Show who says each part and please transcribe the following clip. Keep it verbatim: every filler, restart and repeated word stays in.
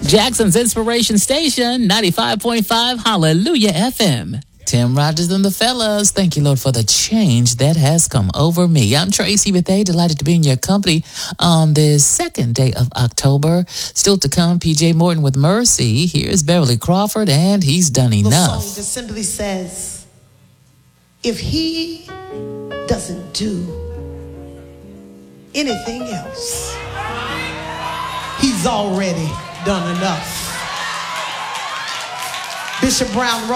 Speaker 1: Jackson's Inspiration Station, ninety-five point five Hallelujah F M. Tim Rogers and the fellas, thank you, Lord, for the change that has come over me. I'm Tracy Bethea, delighted to be in your company on this second day of October. Still to come, P J Morton with Mercy. Here's Beverly Crawford, and he's done enough.
Speaker 2: The song just simply says, if he doesn't do anything else, he's already done enough. Bishop Brown wrote